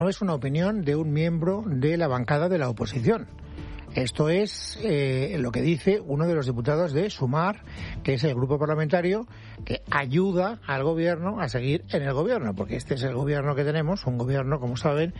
No es una opinión de un miembro de la bancada de la oposición. Esto es lo que dice uno de los diputados de Sumar, que es el grupo parlamentario que ayuda al gobierno a seguir en el gobierno, porque este es el gobierno que tenemos, un gobierno, como saben,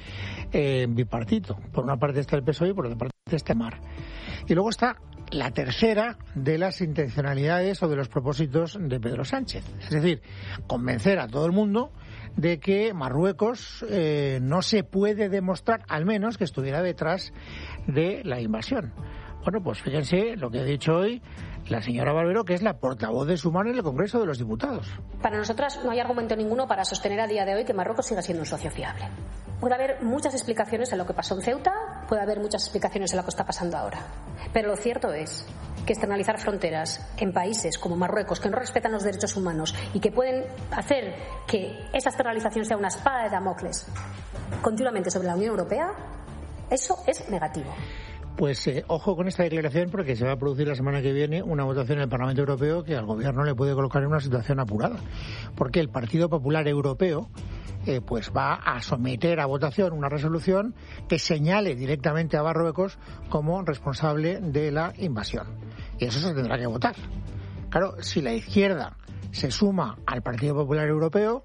bipartito. Por una parte está el PSOE y por otra parte está Sumar. Y luego está la tercera de las intencionalidades o de los propósitos de Pedro Sánchez. Es decir, convencer a todo el mundo de que Marruecos no se puede demostrar, al menos, que estuviera detrás de la invasión. Bueno, pues fíjense lo que ha dicho hoy la señora Barbero, que es la portavoz de Sumar en el Congreso de los Diputados. Para nosotras no hay argumento ninguno para sostener a día de hoy que Marruecos siga siendo un socio fiable. Puede haber muchas explicaciones en lo que pasó en Ceuta, puede haber muchas explicaciones en lo que está pasando ahora. Pero lo cierto es que externalizar fronteras en países como Marruecos, que no respetan los derechos humanos y que pueden hacer que esa externalización sea una espada de Damocles continuamente sobre la Unión Europea, eso es negativo. Pues ojo con esta declaración, porque se va a producir la semana que viene una votación en el Parlamento Europeo que al Gobierno le puede colocar en una situación apurada, porque el Partido Popular Europeo pues va a someter a votación una resolución que señale directamente a Marruecos como responsable de la invasión. Y eso se tendrá que votar. Claro, si la izquierda se suma al Partido Popular Europeo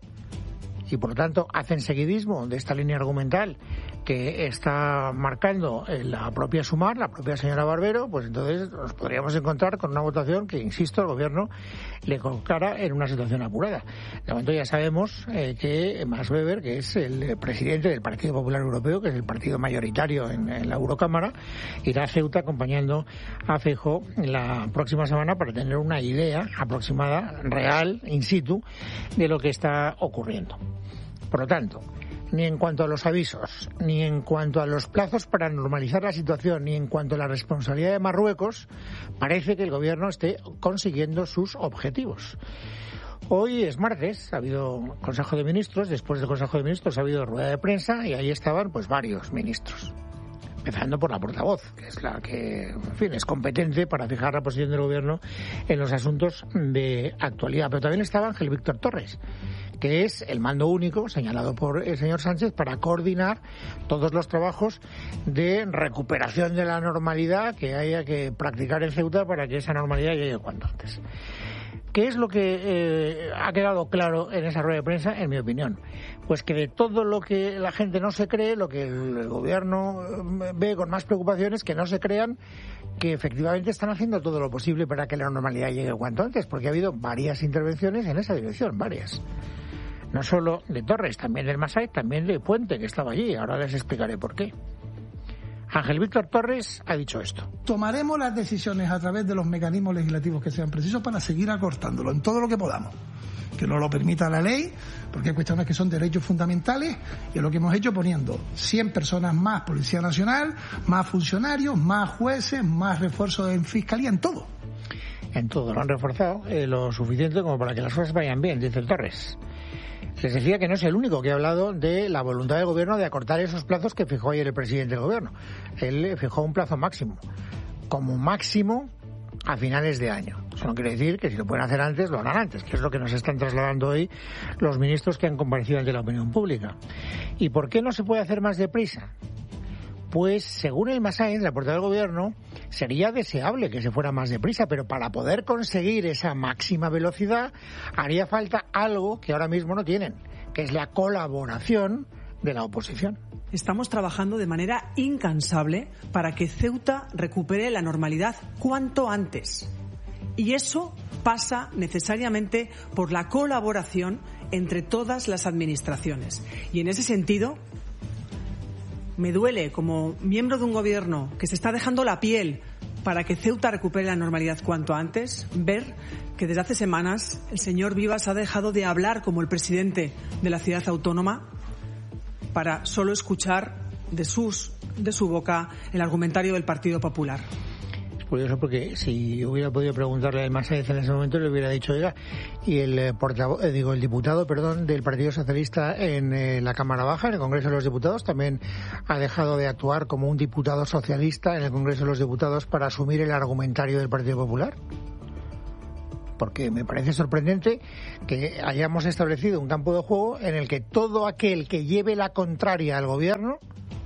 y por lo tanto hacen seguidismo de esta línea argumental que está marcando la propia Sumar, la propia señora Barbero, pues entonces nos podríamos encontrar con una votación que, insisto, el Gobierno le colocara en una situación apurada. De momento ya sabemos que Max Weber, que es el presidente del Partido Popular Europeo, que es el partido mayoritario en la Eurocámara, irá a Ceuta acompañando a Feijóo la próxima semana para tener una idea aproximada, real, in situ, de lo que está ocurriendo. Por lo tanto, ni en cuanto a los avisos, ni en cuanto a los plazos para normalizar la situación, ni en cuanto a la responsabilidad de Marruecos, parece que el Gobierno esté consiguiendo sus objetivos. Hoy es martes, ha habido Consejo de Ministros, después del Consejo de Ministros ha habido rueda de prensa y ahí estaban pues varios ministros. Empezando por la portavoz, que es la que, en fin, es competente para fijar la posición del Gobierno en los asuntos de actualidad. Pero también estaba Ángel Víctor Torres, que es el mando único señalado por el señor Sánchez para coordinar todos los trabajos de recuperación de la normalidad que haya que practicar en Ceuta para que esa normalidad llegue cuanto antes. ¿Qué es lo que ha quedado claro en esa rueda de prensa, en mi opinión? Pues que de todo lo que la gente no se cree, lo que el Gobierno ve con más preocupación es que no se crean que efectivamente están haciendo todo lo posible para que la normalidad llegue cuanto antes, porque ha habido varias intervenciones en esa dirección, varias. No solo de Torres, también del Massaid, también de Puente, que estaba allí. Ahora les explicaré por qué. Ángel Víctor Torres ha dicho esto. Tomaremos las decisiones a través de los mecanismos legislativos que sean precisos para seguir acortándolo en todo lo que podamos. Que nos lo permita la ley, porque hay cuestiones que son derechos fundamentales, y es lo que hemos hecho poniendo 100 personas más Policía Nacional, más funcionarios, más jueces, más refuerzos en Fiscalía, en todo. En todo, lo han reforzado lo suficiente como para que las cosas vayan bien, dice el Torres. Les decía que no es el único que ha hablado de la voluntad del Gobierno de acortar esos plazos que fijó ayer el presidente del Gobierno. Él fijó un plazo máximo, como máximo a finales de año. Eso no quiere decir que si lo pueden hacer antes, lo harán antes, que es lo que nos están trasladando hoy los ministros que han comparecido ante la opinión pública. ¿Y por qué no se puede hacer más deprisa? Pues, según el Massaid, la portavoz del Gobierno, sería deseable que se fuera más deprisa, pero para poder conseguir esa máxima velocidad haría falta algo que ahora mismo no tienen, que es la colaboración de la oposición. Estamos trabajando de manera incansable para que Ceuta recupere la normalidad cuanto antes. Y eso pasa necesariamente por la colaboración entre todas las administraciones. Y en ese sentido, me duele, como miembro de un gobierno que se está dejando la piel para que Ceuta recupere la normalidad cuanto antes, ver que desde hace semanas el señor Vivas ha dejado de hablar como el presidente de la ciudad autónoma para solo escuchar de su boca el argumentario del Partido Popular. Curioso, porque si hubiera podido preguntarle al Massaid en ese momento le hubiera dicho, oiga, y el diputado del Partido Socialista en la Cámara Baja, en el Congreso de los Diputados, también ha dejado de actuar como un diputado socialista en el Congreso de los Diputados para asumir el argumentario del Partido Popular. porque me parece sorprendente que hayamos establecido un campo de juego en el que todo aquel que lleve la contraria al gobierno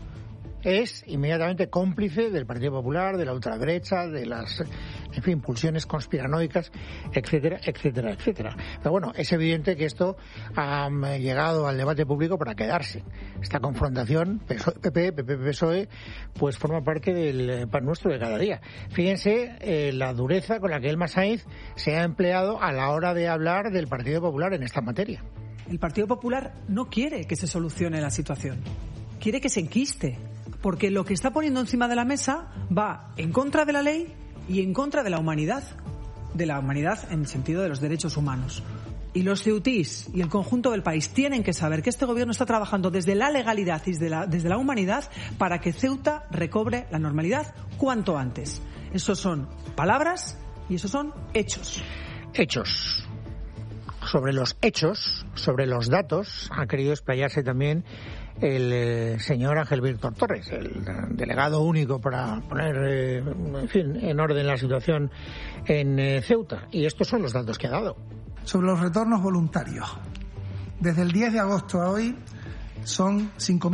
es inmediatamente cómplice del Partido Popular, de la ultraderecha, de las, en fin, pulsiones conspiranoicas, etcétera, etcétera, etcétera. Pero bueno, es evidente que esto ha llegado al debate público para quedarse. Esta confrontación PP-PSOE pues forma parte del pan nuestro de cada día. Fíjense la dureza con la que Elma Sainz se ha empleado a la hora de hablar del Partido Popular en esta materia. El Partido Popular no quiere que se solucione la situación, quiere que se enquiste. Porque lo que está poniendo encima de la mesa va en contra de la ley y en contra de la humanidad en el sentido de los derechos humanos. Y los ceutís y el conjunto del país tienen que saber que este gobierno está trabajando desde la legalidad y desde la humanidad para que Ceuta recobre la normalidad cuanto antes. Esos son palabras y esos son hechos. Hechos. Sobre los hechos, sobre los datos, ha querido explayarse también el señor Ángel Víctor Torres, el delegado único para poner, en fin, en orden la situación en Ceuta. Y estos son los datos que ha dado. Sobre los retornos voluntarios. Desde el 10 de agosto a hoy son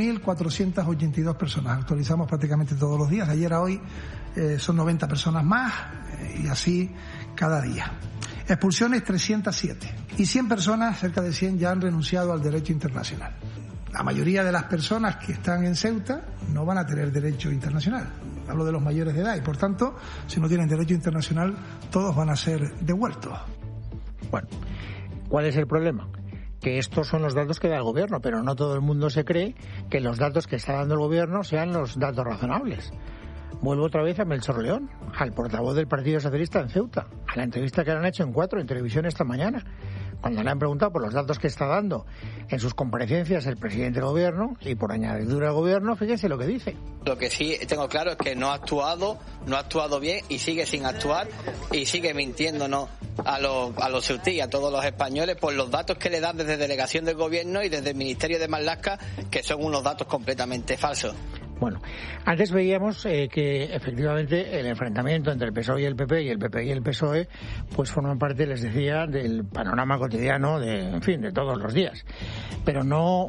5.482 personas. Actualizamos prácticamente todos los días. De ayer a hoy son 90 personas más y así cada día. Expulsiones 307 y 100 personas, cerca de 100, ya han renunciado al derecho internacional. La mayoría de las personas que están en Ceuta no van a tener derecho internacional. Hablo de los mayores de edad y, por tanto, si no tienen derecho internacional, todos van a ser devueltos. Bueno, ¿cuál es el problema? Que estos son los datos que da el gobierno, pero no todo el mundo se cree que los datos que está dando el gobierno sean los datos razonables. Vuelvo otra vez a Melchor León, al portavoz del Partido Socialista en Ceuta, a la entrevista que le han hecho en 4 en televisión esta mañana, cuando le han preguntado por los datos que está dando en sus comparecencias el presidente del gobierno y por añadidura del gobierno, fíjense lo que dice. Lo que sí tengo claro es que no ha actuado bien y sigue sin actuar y sigue mintiéndonos a los ceutí, a todos los españoles, por los datos que le dan desde delegación del gobierno y desde el Ministerio de Marlaska, que son unos datos completamente falsos. Bueno, antes veíamos que efectivamente el enfrentamiento entre el PSOE y el PP y el PP y el PSOE pues forman parte, les decía, del panorama cotidiano de todos los días. Pero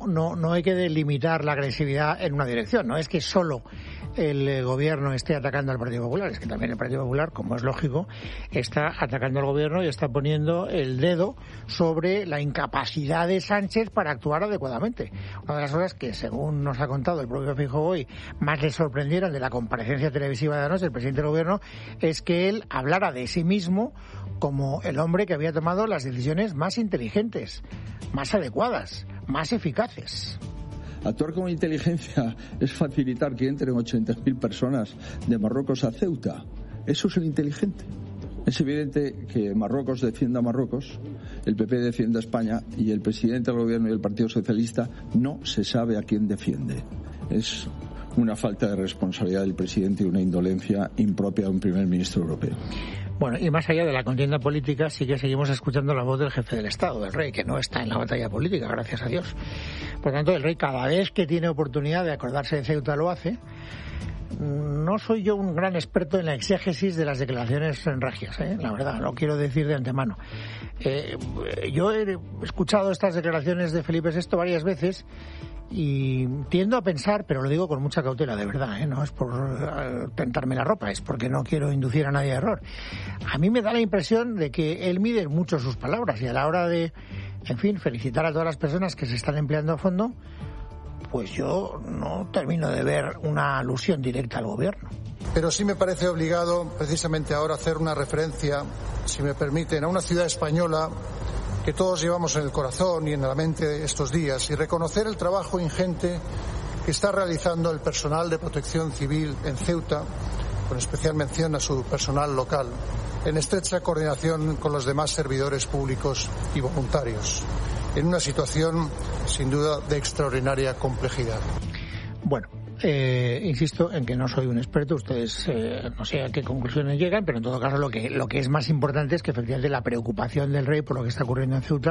no hay que delimitar la agresividad en una dirección. No es que solo el gobierno esté atacando al Partido Popular, es que también el Partido Popular, como es lógico, está atacando al gobierno y está poniendo el dedo sobre la incapacidad de Sánchez para actuar adecuadamente. Una de las cosas que, según nos ha contado el propio Feijóo hoy, más le sorprendieron de la comparecencia televisiva de anoche del presidente del gobierno es que él hablara de sí mismo como el hombre que había tomado las decisiones más inteligentes, más adecuadas, más eficaces. Actuar con inteligencia es facilitar que entren 80.000 personas de Marruecos a Ceuta. Eso es el inteligente. Es evidente que Marruecos defienda a Marruecos, el PP defiende a España y el presidente del gobierno y el Partido Socialista no se sabe a quién defiende. Es una falta de responsabilidad del presidente y una indolencia impropia de un primer ministro europeo. Bueno, y más allá de la contienda política, sí que seguimos escuchando la voz del jefe del Estado, del rey, que no está en la batalla política, gracias a Dios. Por tanto, el rey, cada vez que tiene oportunidad de acordarse de Ceuta, lo hace. No soy yo un gran experto en la exégesis de las declaraciones regias, la verdad, lo quiero decir de antemano. Yo he escuchado estas declaraciones de Felipe VI varias veces y tiendo a pensar, pero lo digo con mucha cautela, de verdad, no es por tentarme la ropa, es porque no quiero inducir a nadie a error. A mí me da la impresión de que él mide mucho sus palabras y a la hora de, en fin, felicitar a todas las personas que se están empleando a fondo, pues yo no termino de ver una alusión directa al gobierno. Pero sí me parece obligado, precisamente ahora, hacer una referencia, si me permiten, a una ciudad española que todos llevamos en el corazón y en la mente estos días, y reconocer el trabajo ingente que está realizando el personal de protección civil en Ceuta, con especial mención a su personal local, en estrecha coordinación con los demás servidores públicos y voluntarios, en una situación, sin duda, de extraordinaria complejidad. Bueno, insisto en que no soy un experto, ustedes no sé a qué conclusiones llegan, pero en todo caso lo que es más importante es que efectivamente la preocupación del rey por lo que está ocurriendo en Ceuta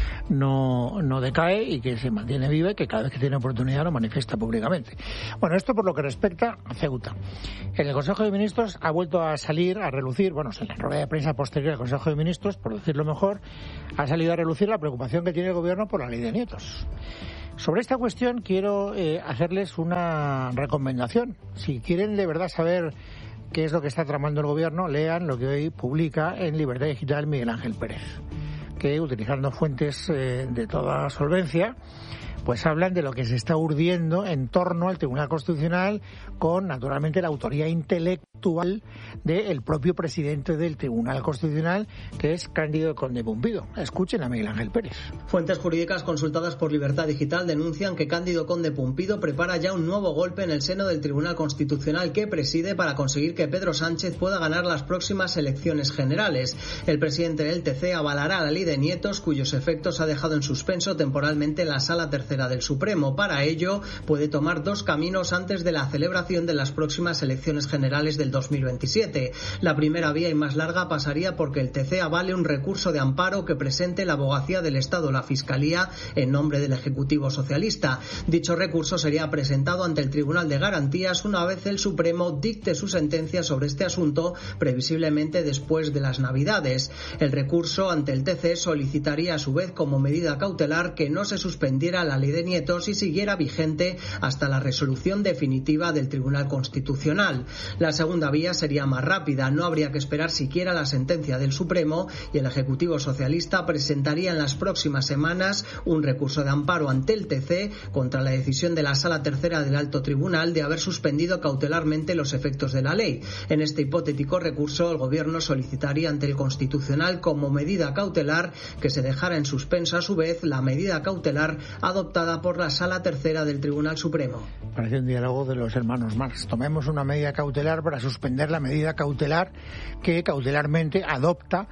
no decae y que se mantiene viva y que cada vez que tiene oportunidad lo manifiesta públicamente. Bueno, esto por lo que respecta a Ceuta. En el Consejo de Ministros ha vuelto a salir, a relucir, bueno, en la rueda de prensa posterior al Consejo de Ministros, por decirlo mejor, ha salido a relucir la preocupación que tiene el Gobierno por la ley de nietos. Sobre esta cuestión quiero hacerles una recomendación. Si quieren de verdad saber qué es lo que está tramando el Gobierno, lean lo que hoy publica en Libertad Digital Miguel Ángel Pérez, que utilizando fuentes de toda solvencia, pues hablan de lo que se está urdiendo en torno al Tribunal Constitucional con, naturalmente, la autoría intelectual del propio presidente del Tribunal Constitucional, que es Cándido Conde Pumpido. Escuchen a Miguel Ángel Pérez. Fuentes jurídicas consultadas por Libertad Digital denuncian que Cándido Conde Pumpido prepara ya un nuevo golpe en el seno del Tribunal Constitucional que preside para conseguir que Pedro Sánchez pueda ganar las próximas elecciones generales. El presidente del TC avalará la ley de nietos, cuyos efectos ha dejado en suspenso temporalmente la Sala Tercera del Supremo. Para ello, puede tomar dos caminos antes de la celebración de las próximas elecciones generales del 2027. La primera vía y más larga pasaría porque el TC avale un recurso de amparo que presente la Abogacía del Estado o la Fiscalía en nombre del Ejecutivo Socialista. Dicho recurso sería presentado ante el Tribunal de Garantías una vez el Supremo dicte su sentencia sobre este asunto, previsiblemente después de las Navidades. El recurso ante el TC solicitaría a su vez como medida cautelar que no se suspendiera la ley de nietos y siguiera vigente hasta la resolución definitiva del Tribunal Constitucional. La segunda vía sería más rápida, no habría que esperar siquiera la sentencia del Supremo y el Ejecutivo Socialista presentaría en las próximas semanas un recurso de amparo ante el TC contra la decisión de la Sala Tercera del Alto Tribunal de haber suspendido cautelarmente los efectos de la ley. En este hipotético recurso, el Gobierno solicitaría ante el Constitucional como medida cautelar que se dejara en suspenso a su vez la medida cautelar adoptada por la Sala Tercera del Tribunal Supremo. Parece un diálogo de los hermanos Marx. Tomemos una medida cautelar para suspender la medida cautelar que cautelarmente adopta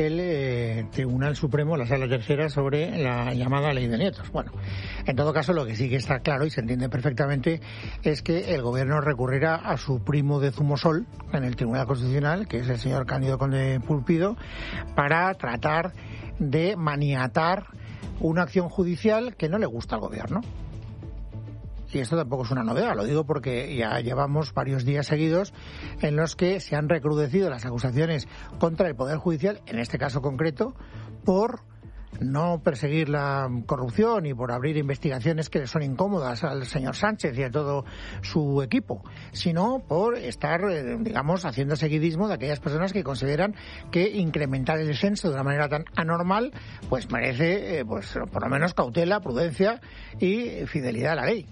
el Tribunal Supremo, la Sala Tercera, sobre la llamada ley de nietos. Bueno, en todo caso, lo que sí que está claro y se entiende perfectamente es que el Gobierno recurrirá a su primo de Zumosol en el Tribunal Constitucional, que es el señor Cándido Conde Pumpido, para tratar de maniatar una acción judicial que no le gusta al Gobierno. Y esto tampoco es una novedad, lo digo porque ya llevamos varios días seguidos en los que se han recrudecido las acusaciones contra el Poder Judicial, en este caso concreto, por no perseguir la corrupción y por abrir investigaciones que le son incómodas al señor Sánchez y a todo su equipo, sino por estar, digamos, haciendo seguidismo de aquellas personas que consideran que incrementar el censo de una manera tan anormal pues merece, pues por lo menos cautela, prudencia y fidelidad a la ley.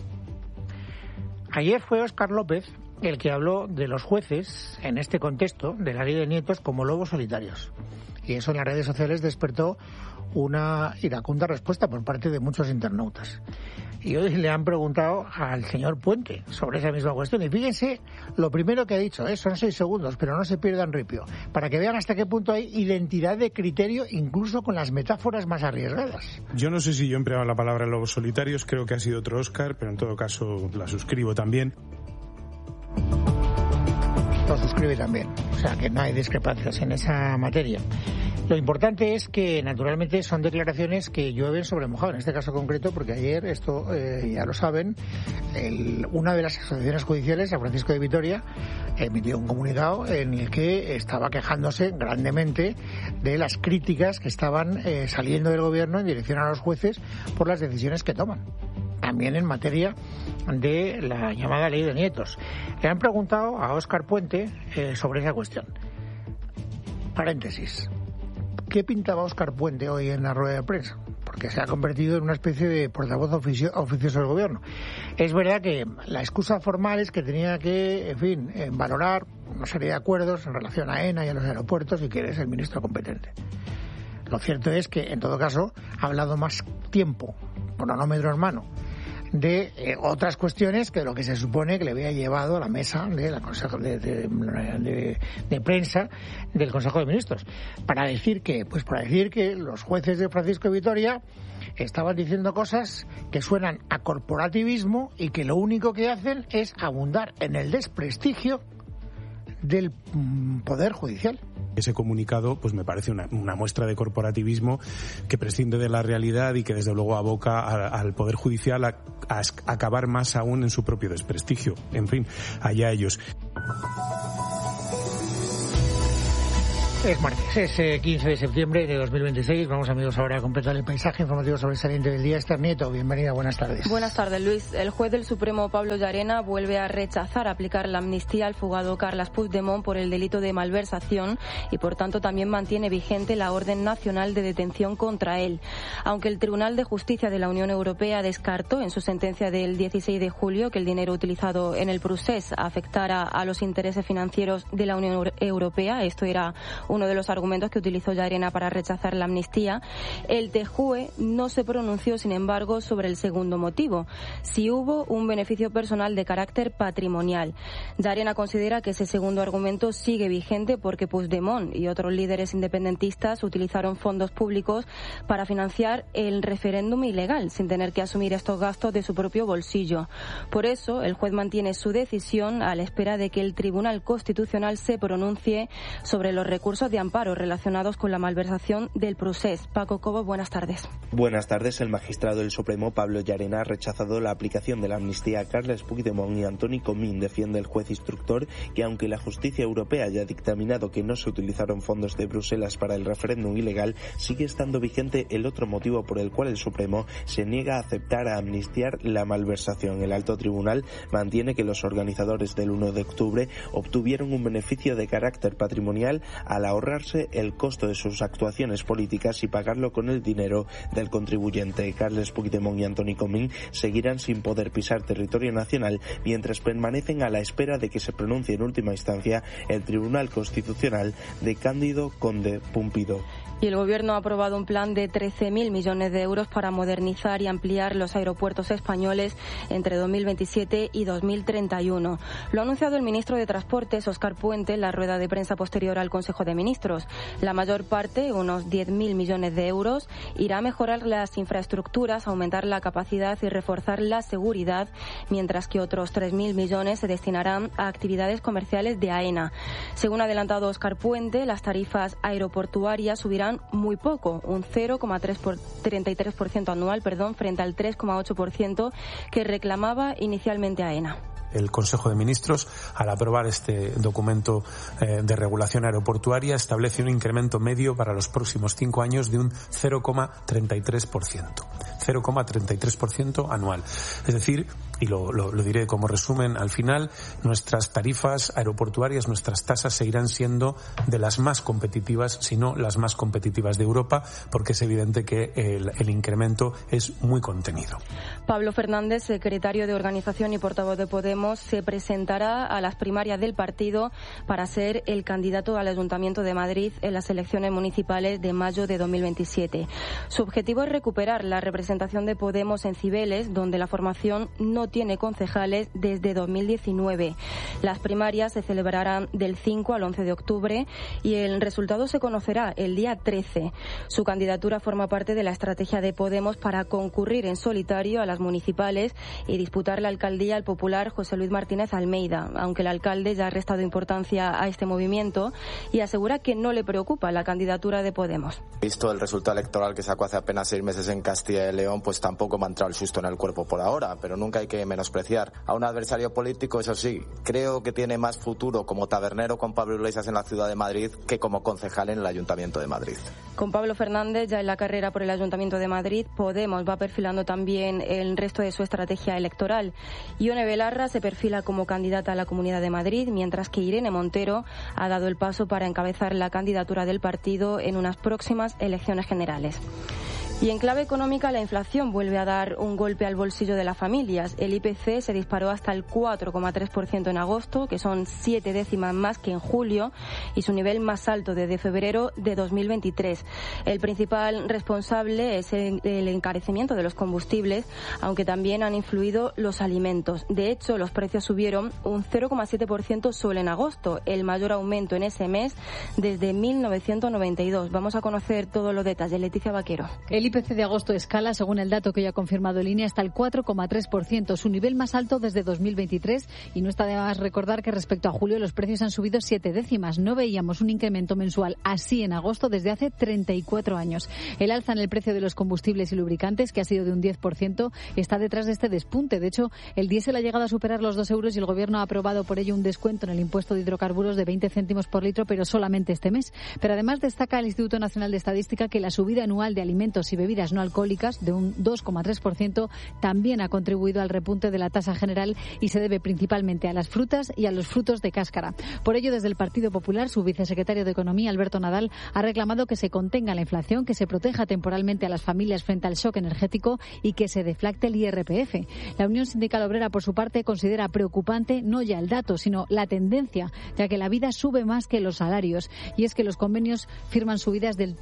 Ayer fue Óscar López el que habló de los jueces en este contexto de la ley de nietos como lobos solitarios. Y eso en las redes sociales despertó una iracunda respuesta por parte de muchos internautas. Y hoy le han preguntado al señor Puente sobre esa misma cuestión. Y fíjense, lo primero que ha dicho, son 6 segundos, pero no se pierdan ripio, para que vean hasta qué punto hay identidad de criterio, incluso con las metáforas más arriesgadas. Yo no sé si yo he empleado la palabra lobos solitarios, creo que ha sido otro Óscar, pero en todo caso la suscribo también. Lo suscribe también, o sea que no hay discrepancias en esa materia. Lo importante es que, naturalmente, son declaraciones que llueven sobre mojado, en este caso concreto, porque ayer, esto ya lo saben, una de las asociaciones judiciales, San Francisco de Vitoria, emitió un comunicado en el que estaba quejándose grandemente de las críticas que estaban saliendo del Gobierno en dirección a los jueces por las decisiones que toman. También en materia de la llamada ley de nietos. Le han preguntado a Óscar Puente sobre esa cuestión. Paréntesis. ¿Qué pintaba Óscar Puente hoy en la rueda de prensa? Porque se ha convertido en una especie de portavoz oficioso del Gobierno. Es verdad que la excusa formal es que tenía que, en fin, valorar una serie de acuerdos en relación a AENA y a los aeropuertos y que eres el ministro competente. Lo cierto es que, en todo caso, ha hablado más tiempo, cronómetro en mano, de otras cuestiones que lo que se supone que le había llevado a la mesa de la Consejo de prensa del Consejo de Ministros. Para decir que los jueces de Francisco de Vitoria estaban diciendo cosas que suenan a corporativismo y que lo único que hacen es abundar en el desprestigio del Poder Judicial. Ese comunicado pues me parece una muestra de corporativismo que prescinde de la realidad y que desde luego aboca al Poder Judicial a acabar más aún en su propio desprestigio. En fin, allá ellos. Es martes, es 15 de septiembre de 2026. Vamos, amigos, ahora a completar el paisaje informativo sobresaliente del día. Esther Nieto, bienvenida, buenas tardes. Buenas tardes, Luis. El juez del Supremo, Pablo Llarena, vuelve a rechazar aplicar la amnistía al fugado Carles Puigdemont por el delito de malversación y, por tanto, también mantiene vigente la orden nacional de detención contra él. Aunque el Tribunal de Justicia de la Unión Europea descartó en su sentencia del 16 de julio que el dinero utilizado en el procés afectara a los intereses financieros de la Unión Europea, esto era uno de los argumentos que utilizó Llarena para rechazar la amnistía, el TJUE no se pronunció, sin embargo, sobre el segundo motivo, si hubo un beneficio personal de carácter patrimonial. Llarena considera que ese segundo argumento sigue vigente porque Puigdemont y otros líderes independentistas utilizaron fondos públicos para financiar el referéndum ilegal, sin tener que asumir estos gastos de su propio bolsillo. Por eso, el juez mantiene su decisión a la espera de que el Tribunal Constitucional se pronuncie sobre los recursos de amparo relacionados con la malversación del procés. Paco Cobo, buenas tardes. Buenas tardes. El magistrado del Supremo, Pablo Llarena, ha rechazado la aplicación de la amnistía a Carles Puigdemont y Antoni Comín. Defiende el juez instructor que, aunque la justicia europea haya dictaminado que no se utilizaron fondos de Bruselas para el referéndum ilegal, sigue estando vigente el otro motivo por el cual el Supremo se niega a aceptar a amnistiar la malversación. El alto tribunal mantiene que los organizadores del 1 de octubre obtuvieron un beneficio de carácter patrimonial al ahorrarse el costo de sus actuaciones políticas y pagarlo con el dinero del contribuyente. Carles Puigdemont y Antoni Comín seguirán sin poder pisar territorio nacional mientras permanecen a la espera de que se pronuncie en última instancia el Tribunal Constitucional de Cándido Conde Pumpido. Y el Gobierno ha aprobado un plan de 13.000 millones de euros para modernizar y ampliar los aeropuertos españoles entre 2027 y 2031. Lo ha anunciado el ministro de Transportes, Óscar Puente, en la rueda de prensa posterior al Consejo de Ministros. La mayor parte, unos 10.000 millones de euros, irá a mejorar las infraestructuras, aumentar la capacidad y reforzar la seguridad, mientras que otros 3.000 millones se destinarán a actividades comerciales de AENA. Según ha adelantado Óscar Puente, las tarifas aeroportuarias subirán muy poco, un 0,33% anual, frente al 3,8% que reclamaba inicialmente AENA. El Consejo de Ministros, al aprobar este documento de regulación aeroportuaria, establece un incremento medio para los próximos 5 años de un 0,33% anual. Es decir, y lo diré como resumen al final, nuestras tarifas aeroportuarias, nuestras tasas seguirán siendo de las más competitivas, si no las más competitivas de Europa, porque es evidente que el incremento es muy contenido. Pablo Fernández, secretario de Organización y portavoz de Podemos, se presentará a las primarias del partido para ser el candidato al Ayuntamiento de Madrid en las elecciones municipales de mayo de 2027. Su objetivo es recuperar la representación de Podemos en Cibeles, donde la formación no tiene concejales desde 2019. Las primarias se celebrarán del 5 al 11 de octubre y el resultado se conocerá el día 13. Su candidatura forma parte de la estrategia de Podemos para concurrir en solitario a las municipales y disputar la alcaldía al popular José Luis Martínez Almeida, aunque el alcalde ya ha restado importancia a este movimiento y asegura que no le preocupa la candidatura de Podemos. Visto el resultado electoral que sacó hace apenas 6 meses en Castilla y León, pues tampoco me ha entrado el susto en el cuerpo por ahora, pero nunca hay que menospreciar a un adversario político. Eso sí, creo que tiene más futuro como tabernero con Pablo Iglesias en la ciudad de Madrid que como concejal en el Ayuntamiento de Madrid. Con Pablo Fernández ya en la carrera por el Ayuntamiento de Madrid, Podemos va perfilando también el resto de su estrategia electoral. Ione Belarra se perfila como candidata a la Comunidad de Madrid, mientras que Irene Montero ha dado el paso para encabezar la candidatura del partido en unas próximas elecciones generales. Y en clave económica, la inflación vuelve a dar un golpe al bolsillo de las familias. El IPC se disparó hasta el 4,3% en agosto, que son 7 décimas más que en julio, y su nivel más alto desde febrero de 2023. El principal responsable es el encarecimiento de los combustibles, aunque también han influido los alimentos. De hecho, los precios subieron un 0,7% solo en agosto, el mayor aumento en ese mes desde 1992. Vamos a conocer todos los detalles. Leticia Vaquero. El IPC de agosto escala, según el dato que hoy ha confirmado el INE, hasta el 4,3%, su nivel más alto desde 2023. Y no está de más recordar que respecto a julio los precios han subido 7 décimas. No veíamos un incremento mensual así en agosto desde hace 34 años. El alza en el precio de los combustibles y lubricantes, que ha sido de un 10%, está detrás de este despunte. De hecho, el diésel ha llegado a superar los 2 euros y el Gobierno ha aprobado por ello un descuento en el impuesto de hidrocarburos de 20 céntimos por litro, pero solamente este mes. Pero además destaca el Instituto Nacional de Estadística que la subida anual de alimentos y bebidas no alcohólicas de un 2,3% también ha contribuido al repunte de la tasa general y se debe principalmente a las frutas y a los frutos de cáscara. Por ello, desde el Partido Popular, su vicesecretario de Economía, Alberto Nadal, ha reclamado que se contenga la inflación, que se proteja temporalmente a las familias frente al shock energético y que se deflacte el IRPF. La Unión Sindical Obrera, por su parte, considera preocupante no ya el dato, sino la tendencia, ya que la vida sube más que los salarios. Y es que los convenios firman subidas del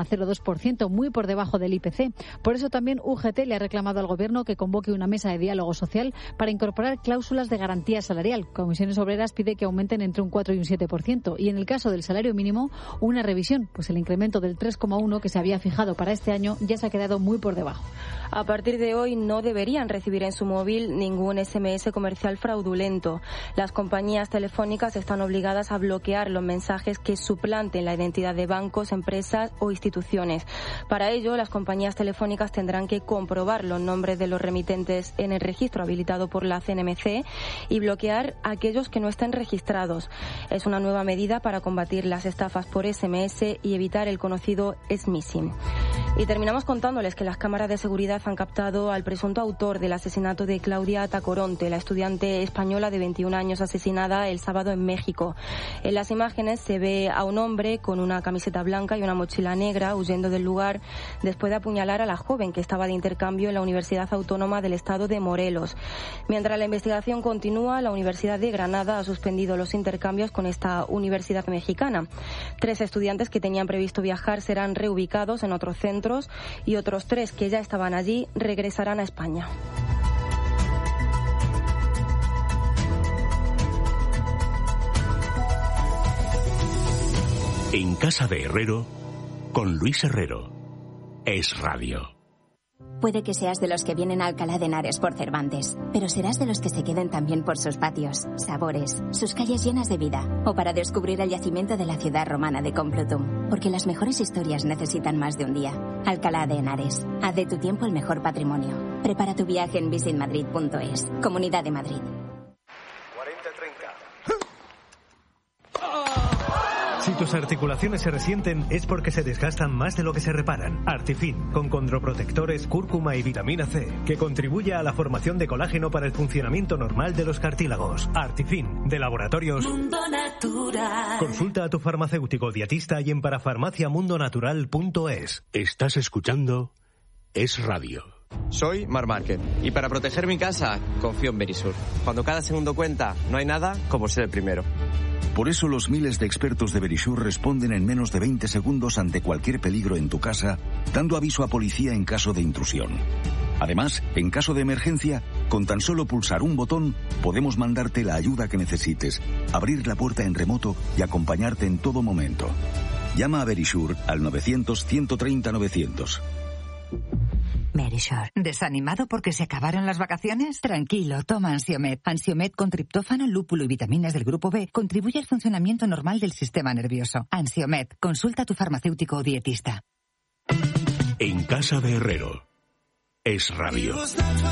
3,02%, muy por debajo del IPC. Por eso también UGT le ha reclamado al Gobierno que convoque una mesa de diálogo social para incorporar cláusulas de garantía salarial. Comisiones Obreras pide que aumenten entre un 4 y un 7%. Y en el caso del salario mínimo, una revisión, pues el incremento del 3,1 que se había fijado para este año ya se ha quedado muy por debajo. A partir de hoy no deberían recibir en su móvil ningún SMS comercial fraudulento. Las compañías telefónicas están obligadas a bloquear los mensajes que suplanten la identidad de bancos, empresas o instituciones. Para ello, las compañías telefónicas tendrán que comprobar los nombres de los remitentes en el registro habilitado por la CNMC y bloquear a aquellos que no estén registrados. Es una nueva medida para combatir las estafas por SMS y evitar el conocido smishing. Y terminamos contándoles que las cámaras de seguridad han captado al presunto autor del asesinato de Claudia Tacoronte, la estudiante española de 21 años asesinada el sábado en México. En las imágenes se ve a un hombre con una camiseta blanca y una mochila negra huyendo del lugar después de apuñalar a la joven que estaba de intercambio en la Universidad Autónoma del Estado de Morelos. Mientras la investigación continúa, la Universidad de Granada ha suspendido los intercambios con esta universidad mexicana. 3 estudiantes que tenían previsto viajar serán reubicados en otros centros y otros 3 que ya estaban allí regresarán a España. En casa de Herrero, con Luis Herrero. Es Radio. Puede que seas de los que vienen a Alcalá de Henares por Cervantes, pero serás de los que se queden también por sus patios, sabores, sus calles llenas de vida, o para descubrir el yacimiento de la ciudad romana de Complutum, porque las mejores historias necesitan más de un día. Alcalá de Henares, haz de tu tiempo el mejor patrimonio. Prepara tu viaje en visitmadrid.es, Comunidad de Madrid. Si tus articulaciones se resienten es porque se desgastan más de lo que se reparan. Artifin, con condroprotectores, cúrcuma y vitamina C, que contribuye a la formación de colágeno para el funcionamiento normal de los cartílagos. Artifin, de Laboratorios Mundo Natural. Consulta a tu farmacéutico dietista y en parafarmaciamundonatural.es. Estás escuchando Es Radio. Soy Mar Márquez y para proteger mi casa confío en Verisur. Cuando cada segundo cuenta, no hay nada como ser el primero. Por eso los miles de expertos de Verisur responden en menos de 20 segundos ante cualquier peligro en tu casa, dando aviso a policía en caso de intrusión. Además, en caso de emergencia, con tan solo pulsar un botón, podemos mandarte la ayuda que necesites, abrir la puerta en remoto y acompañarte en todo momento. Llama a Verisur al 900-130-900. Verisur. ¿Desanimado porque se acabaron las vacaciones? Tranquilo, toma Ansiomed. Ansiomed con triptófano, lúpulo y vitaminas del grupo B contribuye al funcionamiento normal del sistema nervioso. Ansiomed. Consulta a tu farmacéutico o dietista. En casa de Herrero. Es Radio.